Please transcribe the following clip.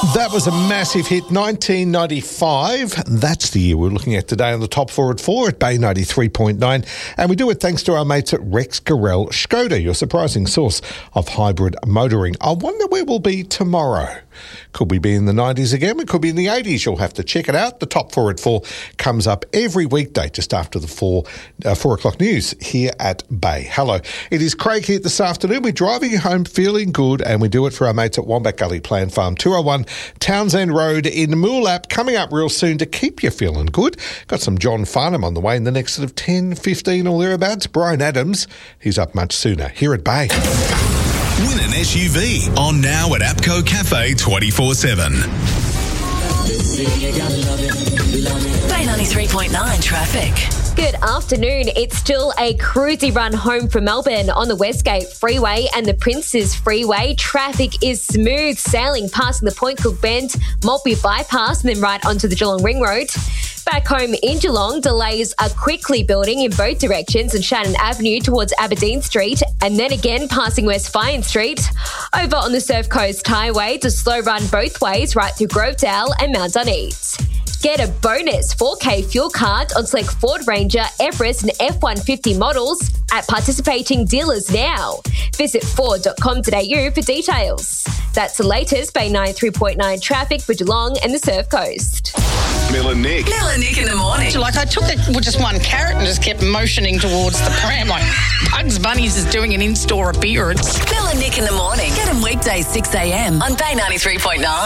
That was a massive hit, 1995. That's the year we're looking at today on the Top 4 at 4 at Bay 93.9. And we do it thanks to our mates at Rex Gorell Skoda, your surprising source of hybrid motoring. I wonder where we'll be tomorrow. Could we be in the 90s again? We could be in the 80s. You'll have to check it out. The Top 4 at 4 comes up every weekday just after the 4 o'clock news here at Bay. Hello. It is Craig here this afternoon. We're driving you home feeling good, and we do it for our mates at Wombat Gully Plant Farm, 201 Townsend Road in Moolap. Coming up real soon to keep you feeling good. Got some John Farnham on the way in the next sort of 10, 15 or thereabouts. Brian Adams, he's up much sooner here at Bay. Win an SUV on now at APCO Cafe 24/7. Bay 93.9 traffic. Good afternoon. It's still a cruisy run home from Melbourne on the Westgate Freeway and the Princes Freeway. Traffic is smooth sailing past the Point Cook Bend, Maltby Bypass and then right onto the Geelong Ring Road. Back home in Geelong, delays are quickly building in both directions on Shannon Avenue towards Aberdeen Street and then again passing West Fyne Street. Over on the Surf Coast Highway, it's a slow run both ways right through Grovedale and Mount Duneet. Get a bonus 4K fuel card on select Ford Ranger, Everest and F-150 models at participating dealers now. Visit Ford.com.au for details. That's the latest Bay 93.9 traffic for Geelong and the Surf Coast. Mel and Nick. Mel and Nick in the morning. Like I took just one carrot and just kept motioning towards the pram like Bugs Bunny's is doing an in-store appearance. Mel and Nick in the morning. Get them weekdays 6 a.m. on Bay 93.9.